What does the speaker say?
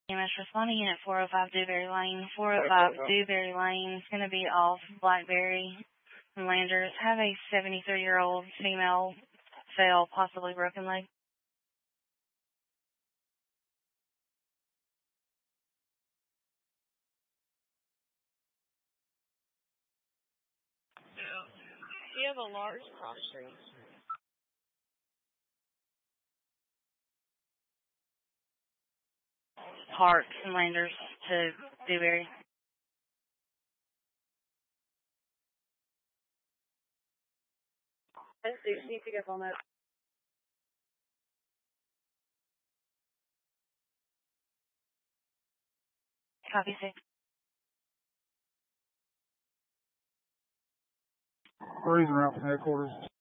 EMS responding unit 405 Dewberry Lane. 405 Dewberry Lane is going to be off Blackberry and Landers. Have a 73-year-old female fell, possibly broken leg. Do you have a large cross street? Parks and Landers to Dewberry. Can you pick up on that? Copy 6. We're using route from headquarters.